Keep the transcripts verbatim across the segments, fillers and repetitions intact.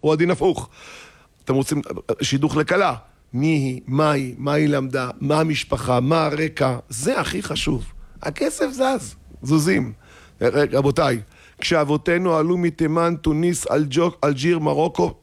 או הדין הפוך. אתם רוצים שידוך לקלה. מי היא, מה היא, מה היא למדה, מה המשפחה, מה הרקע, זה הכי חשוב. הכסף זז, זוזים. רבותיי, כשאבותינו עלו מתימן, טוניס, אלג'יר, מרוקו,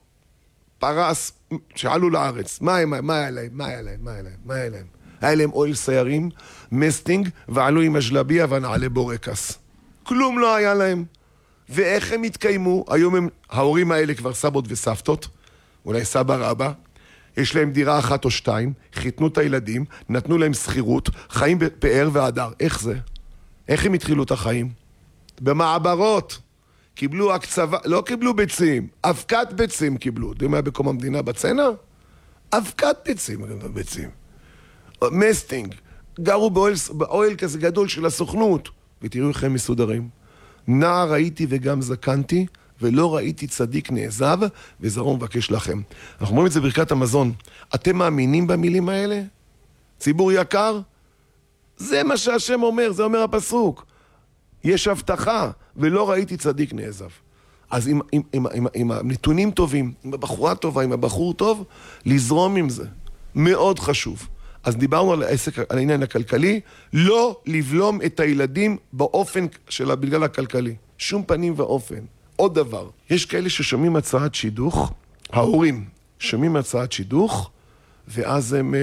פרס, שעלו לארץ, מה, מה, מה היה להם, מה היה להם, מה היה להם, מה היה להם? היה להם אוהל סיירים, מסטינג, ועלו עם אג'לביה ונעלי בורקס. כלום לא היה להם. ואיך הם התקיימו? היום הם, ההורים האלה כבר סבות וסבתות, אולי סבא רבא, יש להם דירה אחת או שתיים, חיתנו את הילדים, נתנו להם שכירות, חיים בפאר והדר. איך זה? איך הם התחילו את החיים? במעברות. קיבלו הקצבה, לא קיבלו ביצים, אבקת ביצים קיבלו. יודעים מה בקום המדינה בצנע? אבקת ביצים, ביצים. מסטינג. גרו באוהל, באוהל כזה גדול של הסוכנות. ותראו איך הם מסודרים. נער הייתי וגם זקנתי, ולא ראיתי צדיק נעזב, וזרום מבקש לכם. אנחנו אומרים את זה ברכת המזון. אתם מאמינים במילים האלה? ציבור יקר? זה מה שהשם אומר, זה אומר הפסוק. יש הבטחה, ולא ראיתי צדיק נעזב. אז עם, עם, עם, עם, עם הנתונים טובים, עם הבחורה טובה, עם הבחור טוב, לזרום עם זה. מאוד חשוב. אז דיברנו על העסק, על העניין הכלכלי, לא לבלום את הילדים באופן של הבגלל הכלכלי. שום פנים ואופן. עוד דבר, יש כאלה ששומעים הצעת שידוך, ההורים שומעים הצעת שידוך, ואז הם אה,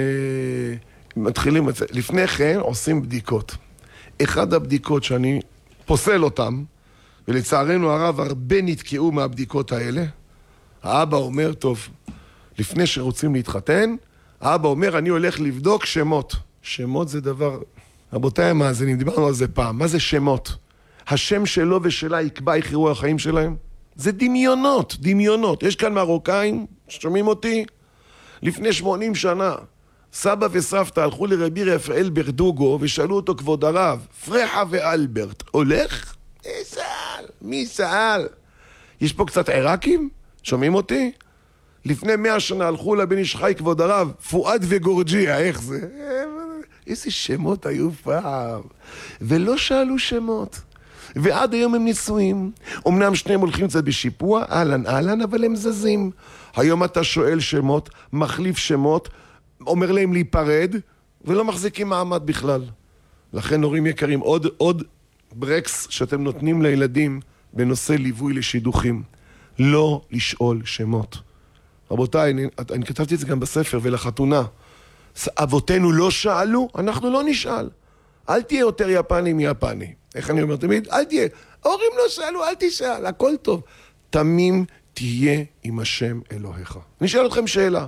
מתחילים, לפני כן עושים בדיקות. אחד הבדיקות שאני פוסל אותם, ולצערנו הרב הרבה נתקעו מהבדיקות האלה, האבא אומר, טוב, לפני שרוצים להתחתן, האבא אומר, אני הולך לבדוק שמות. שמות זה דבר, רבותיי המאזינים, דיברנו על זה פעם, מה זה שמות? השם שלו ושלה יקבע איך יראו החיים שלהם? זה דמיונות, דמיונות. יש כאן מרוקאים, שומעים אותי? לפני שמונים שנה, סבא וסבתא הלכו לרבי רפאל ברדוגו ושאלו אותו כבוד הרב, פרחה ואלברט, הולך? מי שאל? מי שאל? יש פה קצת עיראקים? שומעים אותי? לפני מאה שנה הלכו לבן איש חי כבוד הרב, פואד וגורג'יה, איך זה? איזה שמות היו פעם. ולא שאלו שמות. ועד היום הם נישואים. אמנם שניהם הולכים קצת בשיפוע, אהלן אהלן, אבל הם זזים. היום אתה שואל שמות, מחליף שמות, אומר להם להיפרד, ולא מחזיקים מעמד בכלל. לכן הורים יקרים, עוד, עוד ברקס שאתם נותנים לילדים בנושא ליווי לשידוכים. לא לשאול שמות. רבותיי, אני, אני כתבתי את זה גם בספר ולחתונה. אבותינו לא שאלו, אנחנו לא נשאל. אל תהיה יותר יפני מיפני. איך אני אומר תמיד? אל תהיה. ההורים לא שאלו, אל תשאל, הכל טוב. תמים תהיה עם השם אלוהיך. אני שואל אתכם שאלה.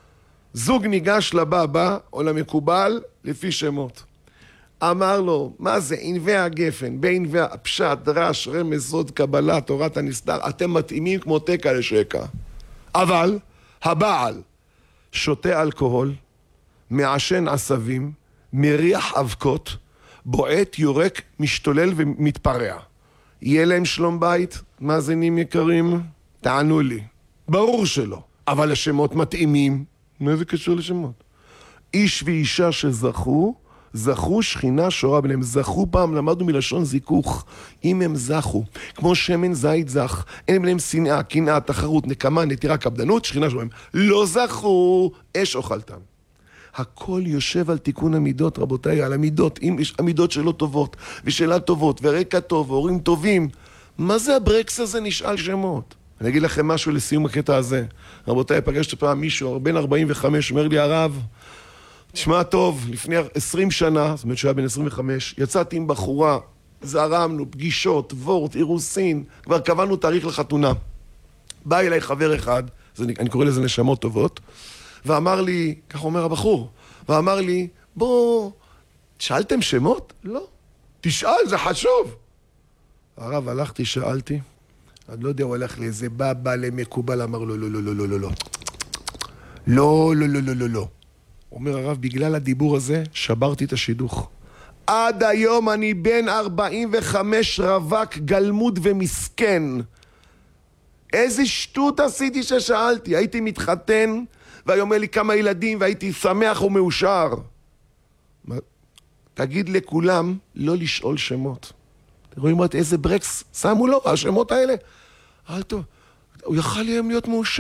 זוג ניגש לבבא או למקובל לפי שמות. אמר לו, מה זה? ענבי הגפן, בענבי הפשט, דרש, רמז, סוד, קבלה, תורת הנסתר, אתם מתאימים כמו תקע לשקע. אבל הבעל שותה אלכוהול, מעשן עשבים, מריח אבקות, בועט, יורק, משתולל ומתפרע. יהיה להם שלום בית? מאזינים יקרים? תענו לי. ברור שלא. אבל השמות מתאימים. מה זה קשור לשמות? איש ואישה שזכו, זכו שכינה שורה ביניהם. זכו פעם, למדנו מלשון זיכוך. אם הם זכו, כמו שמן זית זך, אין ביניהם שנאה, קנאה, תחרות, נקמה, נטירה, קפדנות, שכינה שורה. לא זכו, אש אוכלתם. הכל יושב על תיקון המידות, רבותיי, על המידות. אם יש המידות שלא טובות, ושאלה טובות, ורקע טוב, והורים טובים. מה זה הברקס הזה נשאל שמות? אני אגיד לכם משהו לסיום הקטע הזה. רבותיי, פגשתי פעם מישהו, בן ארבעים וחמש, אומר לי, הרב, תשמע טוב, לפני עשרים שנה, זאת אומרת שהיה בן עשרים וחמש, יצאתי עם בחורה, זרמנו, פגישות, וורט, אירוסין, כבר קבענו תאריך לחתונה. בא אליי חבר אחד, אני קורא לזה נשמות טובות, ואמר לי, כך אומר הבחור, ואמר לי, בוא, שאלתם שמות? לא. תשאל, זה חשוב. הרב, הלכתי, שאלתי, אני לא יודע, הוא הלך לאיזה בבא למקובל, אמר לו, לא, לא, לא, לא, לא, לא. לא, לא, לא, לא, לא, לא. אומר הרב, בגלל הדיבור הזה, שברתי את השידוך. עד היום אני בן ארבעים וחמש רווק, גלמוד ומסכן. איזה שטות עשיתי ששאלתי. הייתי מתחתן, והיום אומר לי כמה ילדים, והייתי שמח ומאושר. תגיד לכולם, לא לשאול שמות. אתם רואים איזה ברקס שמו לו, השמות האלה? אל טוב, הוא יכל להיות מאושר.